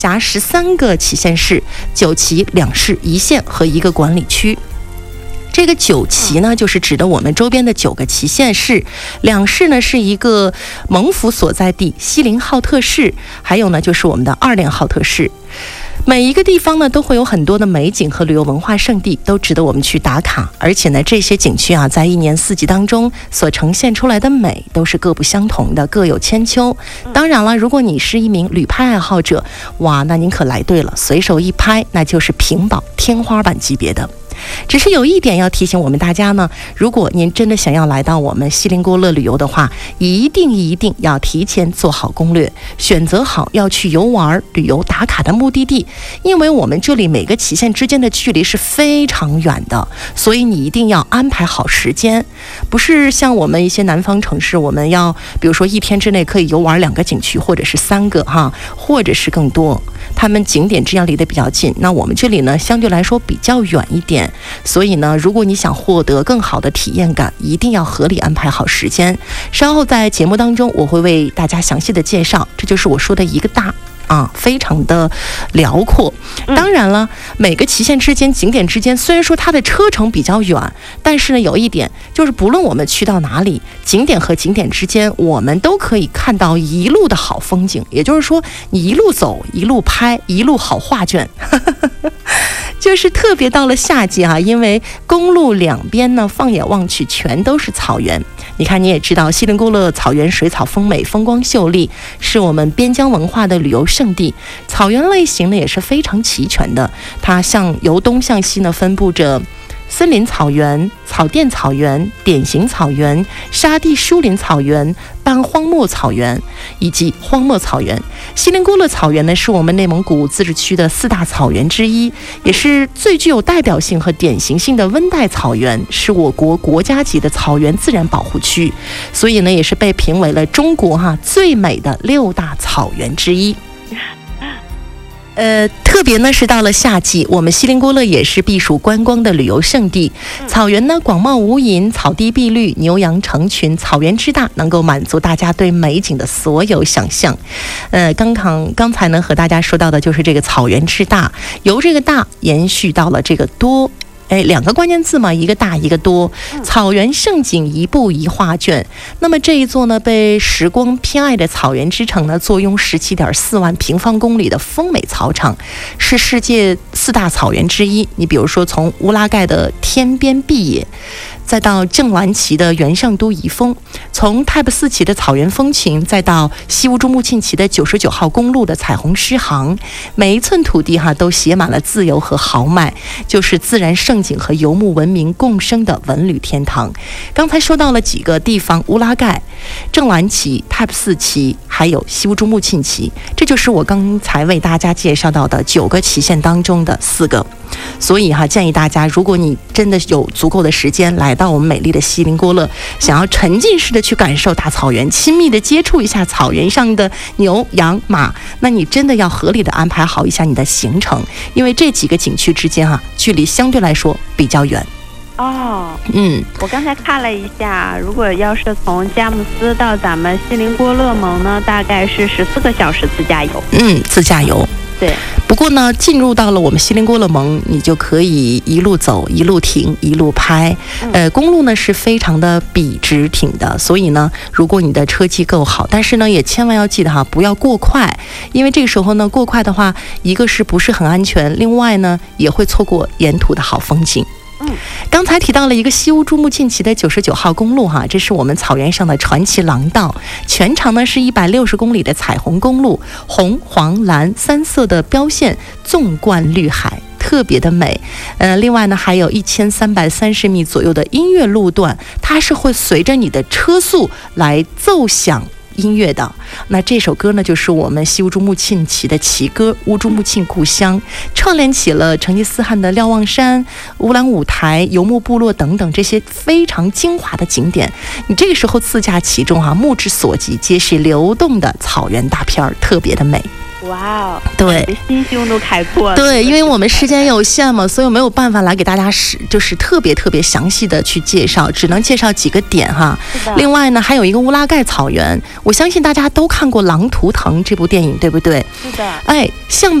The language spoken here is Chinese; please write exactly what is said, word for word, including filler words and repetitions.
辖十三个旗县市，九旗两市一县和一个管理区。这个九旗呢，就是指的我们周边的九个旗县市，两市呢是一个蒙府所在地锡林浩特市，还有呢就是我们的二连浩特市。每一个地方呢都会有很多的美景和旅游文化胜地，都值得我们去打卡。而且呢，这些景区啊，在一年四季当中所呈现出来的美都是各不相同的，各有千秋。当然了，如果你是一名旅拍爱好者，哇，那您可来对了，随手一拍，那就是屏保天花板级别的。只是有一点要提醒我们大家呢，如果您真的想要来到我们锡林郭勒旅游的话，一定一定要提前做好攻略，选择好要去游玩、旅游打卡的目的地，因为我们这里每个旗县之间的距离是非常远的，所以你一定要安排好时间。不是像我们一些南方城市，我们要比如说一天之内可以游玩两个景区，或者是三个哈，或者是更多，他们景点之间离得比较近，那我们这里呢相对来说比较远一点。所以呢，如果你想获得更好的体验感，一定要合理安排好时间。稍后在节目当中，我会为大家详细的介绍，这就是我说的一个大啊，非常的辽阔。当然了，每个旗县之间、景点之间，虽然说它的车程比较远，但是呢，有一点就是，不论我们去到哪里，景点和景点之间，我们都可以看到一路的好风景。也就是说，你一路走，一路拍，一路好画卷。就是特别到了夏季啊，因为公路两边呢，放眼望去全都是草原。你看，你也知道，锡林郭勒草原水草丰美，风光秀丽，是我们边疆文化的旅游胜地。草原类型呢也是非常齐全的，它向由东向西呢分布着森林草原、草甸草原、典型草原、沙地疏林草原、半荒漠草原以及荒漠草原。锡林郭勒草原呢，是我们内蒙古自治区的四大草原之一，也是最具有代表性和典型性的温带草原，是我国国家级的草原自然保护区，所以呢，也是被评为了中国哈、啊、最美的六大草原之一。呃，特别呢是到了夏季，我们锡林郭勒也是避暑观光的旅游胜地。草原呢广袤无垠，草地碧绿，牛羊成群，草原之大，能够满足大家对美景的所有想象。呃，刚刚刚才呢和大家说到的就是这个草原之大，由这个大延续到了这个多。哎，两个关键字嘛，一个大一个多，草原胜景一步一画卷。那么这一座呢，被时光偏爱的草原之城呢，坐拥十七点四万平方公里的丰美草场，是世界四大草原之一。你比如说，从乌拉盖的天边碧野，再到正蓝旗的元上都遗风，从泰布斯旗的草原风情，再到西乌珠穆沁旗的九十九号公路的彩虹诗行，每一寸土地哈都写满了自由和豪迈，就是自然胜景和游牧文明共生的文旅天堂。刚才说到了几个地方，乌拉盖、正蓝旗、泰布斯旗，还有西乌珠穆沁旗，这就是我刚才为大家介绍到的九个旗县当中的四个。所以哈，建议大家，如果你真的有足够的时间来到我们美丽的锡林郭勒，想要沉浸式的去感受大草原，亲密的接触一下草原上的牛羊马，那你真的要合理的安排好一下你的行程，因为这几个景区之间哈、啊，距离相对来说比较远。 哦， 嗯， 我刚才看了一下，如果要是从佳木斯到咱们锡林郭勒盟呢，大概是十四个小时自驾游。 嗯，自驾游。 对， 不过呢，进入到了我们锡林郭勒盟，你就可以一路走，一路停，一路拍。呃，公路呢是非常的笔直挺的，所以呢，如果你的车技够好，但是呢，也千万要记得哈，不要过快，因为这个时候呢，过快的话，一个是不是很安全，另外呢，也会错过沿途的好风景。刚才提到了一个西乌珠穆沁旗的九十九号公路哈，这是我们草原上的传奇廊道，全长呢是一百六十公里的彩虹公路，红、黄、蓝三色的标线纵贯绿海，特别的美。呃，另外呢，还有一千三百三十米左右的音乐路段，它是会随着你的车速来奏响音乐的。那这首歌呢，就是我们西乌珠穆沁旗的旗歌《乌珠穆沁故乡》，串联起了成吉思汗的瞭望山、乌兰舞台、游牧部落等等这些非常精华的景点。你这个时候自驾其中啊，目之所及皆是流动的草原大片儿，特别的美。 哇哦， 对， 心胸都开阔了。 对，因为我们时间有限嘛，所以我没有办法来给大家是就是特别特别详细的去介绍，只能介绍几个点哈。另外呢，还有一个乌拉盖草原，我相信大家都看过《狼图腾》这部电影，对不对？ 是的。 哎，像